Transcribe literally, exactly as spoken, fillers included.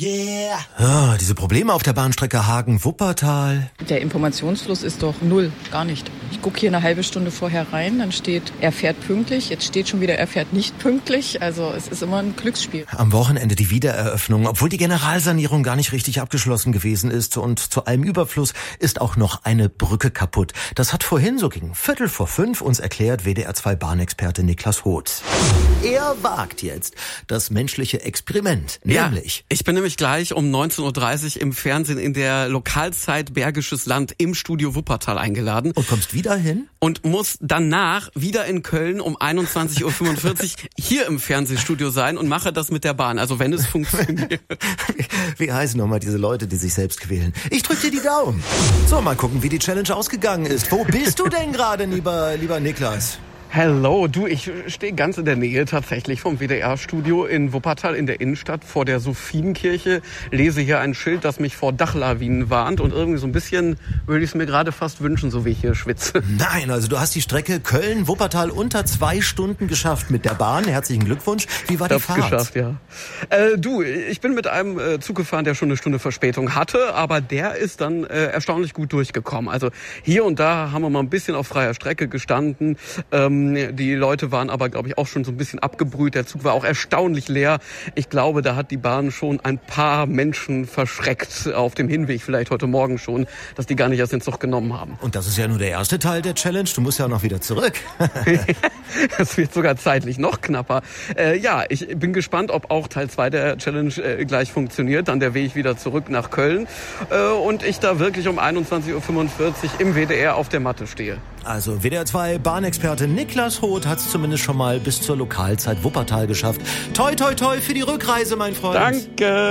Yeah! Ah, diese Probleme auf der Bahnstrecke Hagen-Wuppertal. Der Informationsfluss ist doch null, gar nicht. Ich gucke hier eine halbe Stunde vorher rein, dann steht, er fährt pünktlich. Jetzt steht schon wieder, er fährt nicht pünktlich. Also es ist immer ein Glücksspiel. Am Wochenende die Wiedereröffnung, obwohl die Generalsanierung gar nicht richtig abgeschlossen gewesen ist. Und zu allem Überfluss ist auch noch eine Brücke kaputt. Das hat vorhin so gegen Viertel vor fünf uns erklärt W D R zwei Bahnexperte Niklas Hoth. Er wagt jetzt das menschliche Experiment, nämlich... Ja, ich bin nämlich gleich um neunzehn Uhr dreißig im Fernsehen in der Lokalzeit Bergisches Land im Studio Wuppertal eingeladen. Und kommst wieder hin? Und muss danach wieder in Köln um einundzwanzig Uhr fünfundvierzig hier im Fernsehstudio sein und mache das mit der Bahn. Also wenn es funktioniert. Wie heißen nochmal diese Leute, die sich selbst quälen? Ich drück dir die Daumen. So, mal gucken, wie die Challenge ausgegangen ist. Wo bist du denn gerade, lieber, lieber Niklas? Hello, du, ich stehe ganz in der Nähe tatsächlich vom W D R-Studio in Wuppertal in der Innenstadt vor der Sophienkirche, lese hier ein Schild, das mich vor Dachlawinen warnt und irgendwie so ein bisschen würde ich es mir gerade fast wünschen, so wie ich hier schwitze. Nein, also du hast die Strecke Köln-Wuppertal unter zwei Stunden geschafft mit der Bahn. Herzlichen Glückwunsch. Wie war die Hab's Fahrt? geschafft, ja. Äh, du, ich bin mit einem äh, Zug gefahren, der schon eine Stunde Verspätung hatte, aber der ist dann äh, erstaunlich gut durchgekommen. Also hier und da haben wir mal ein bisschen auf freier Strecke gestanden. Ähm, Die Leute waren aber, glaube ich, auch schon so ein bisschen abgebrüht. Der Zug war auch erstaunlich leer. Ich glaube, da hat die Bahn schon ein paar Menschen verschreckt auf dem Hinweg, vielleicht heute Morgen schon, dass die gar nicht erst den Zug genommen haben. Und das ist ja nur der erste Teil der Challenge. Du musst ja auch noch wieder zurück. Das wird sogar zeitlich noch knapper. Äh, ja, ich bin gespannt, ob auch Teil zwei der Challenge äh, gleich funktioniert. Dann der Weg wieder zurück nach Köln. Äh, und ich da wirklich um einundzwanzig Uhr fünfundvierzig im W D R auf der Matte stehe. Also W D R zwei Bahnexperte Niklas Hoth hat es zumindest schon mal bis zur Lokalzeit Wuppertal geschafft. Toi, toi, toi für die Rückreise, mein Freund. Danke.